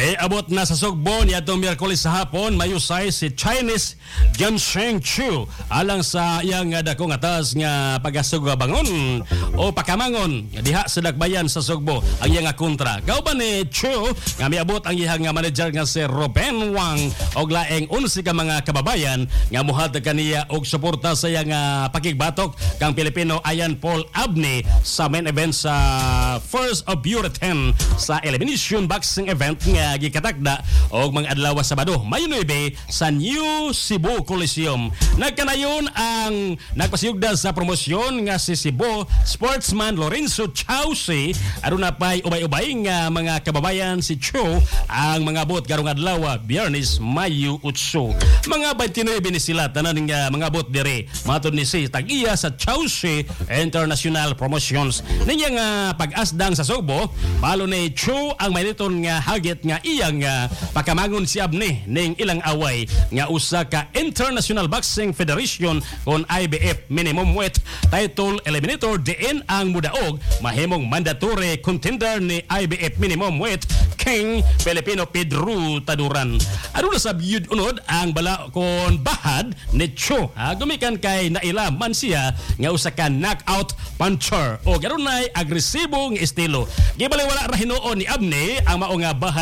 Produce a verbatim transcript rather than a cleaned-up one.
May abot na sa Sugbo ni atong Miyerkules sa hapon mayusay si Chinese Jiansheng Chu alang sa iyang nga dakong atas nga pagasugabangon o pakamangon diha sa Dakbayan sa Sugbo ang iyang nga kontra. Kauban ni Chu nga miabot ang iyang nga manager nga si Ruben Wang og laeng unsi ka mga kababayan nga mohatag kaniya og suporta sa iyang nga pakigbatok kang Pilipino Ian Paul Abney sa main event sa First of Puritan sa elimination boxing event nga gikatakda og mga adlaw sa Sabado, Mayo nuwebe sa New Cebu Coliseum. Nagkanayon ang nagpasiyugda sa promosyon nga si Cebu sportsman Lorenzo Chausi aduna pay ubay-ubay nga mga kababayan si Chu ang mga bot karong adlaw Biyernes Mayo utso. Mga twenty-nine ni sila tanan nga mga bot dire matud ni si tag-iya sa Chausi International Promotions. Niya nga pag-asdang sa Sugbo palo ni Chu ang mayliton nga hagit nga iyang uh, pakamangon si Abney ning ilang away nga usa ka International Boxing Federation kon I B F minimum weight title eliminator diin ang mudaog mahimong mandatory contender ni I B F minimum weight King Filipino Pedro Taduran. Aduna sa biyud unod ang bala kon bahad ni Chu. Ha, gumikan kay naila man siya nga usa ka knockout puncher o garunay agresibo nga estilo. Gibaliwala ra hinuon ni Abney ang mao nga bahad